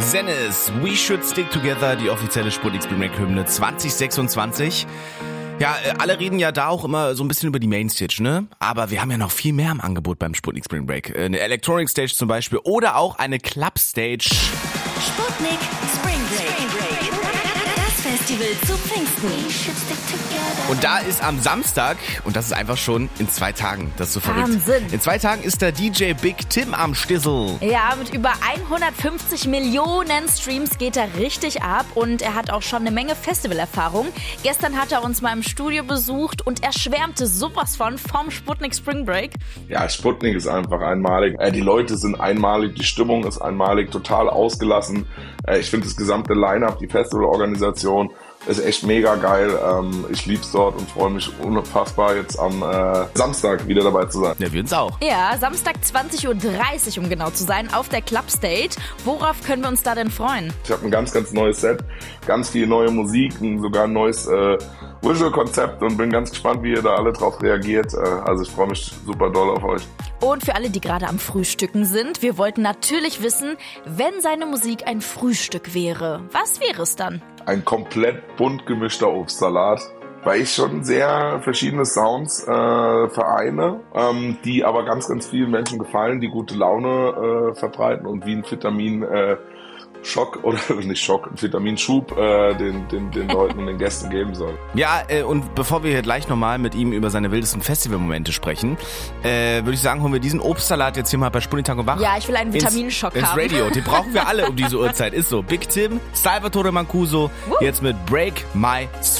Zennis, We Should Stick Together, die offizielle Sputnik Spring Break Hymne 2026. Ja, alle reden ja da auch immer so ein bisschen über die Mainstage, ne? Aber wir haben ja noch viel mehr im Angebot beim Sputnik Spring Break. Eine Electronic Stage zum Beispiel oder auch eine Club Stage. Sputnik Spring Break. Das Festival zu Pfingsten. Und da ist am Samstag, und das ist einfach schon in 2 Tagen, das ist so verrückt. Wahnsinn. In 2 Tagen ist der DJ Big Tim am Stissel. Ja, mit über 150 Millionen Streams geht er richtig ab und er hat auch schon eine Menge Festivalerfahrung. Gestern hat er uns mal im Studio besucht und er schwärmte sowas vom Sputnik Spring Break. Ja, Sputnik ist einfach einmalig. Die Leute sind einmalig, die Stimmung ist einmalig, total ausgelassen. Ich finde das gesamte Line-Up, die Festivalorganisation ist echt mega geil. Ich lieb's dort und freue mich unfassbar, jetzt am Samstag wieder dabei zu sein. Ja, wir uns auch. Ja, Samstag 20.30 Uhr, um genau zu sein, auf der Club Stage. Worauf können wir uns da denn freuen? Ich habe ein ganz, ganz neues Set, ganz viel neue Musik, sogar ein neues Visual-Konzept und bin ganz gespannt, wie ihr da alle drauf reagiert. Also ich freue mich super doll auf euch. Und für alle, die gerade am Frühstücken sind, wir wollten natürlich wissen, wenn seine Musik ein Frühstück wäre, was wäre es dann? Ein komplett bunt gemischter Obstsalat, weil ich schon sehr verschiedene Sounds vereine, die aber ganz, ganz vielen Menschen gefallen, die gute Laune verbreiten und wie ein Vitamin Schock oder nicht Schock, ein Vitaminschub den Leuten und den Gästen geben soll. Ja, und bevor wir hier gleich nochmal mit ihm über seine wildesten Festivalmomente sprechen, würde ich sagen, holen wir diesen Obstsalat jetzt hier mal bei Sputnik Tag und Wach. Ja, ich will einen Vitaminschock ins haben. Radio. Den brauchen wir alle um diese Uhrzeit. Ist so. Big Tim, Salvatore Mancuso, jetzt mit Break My Street.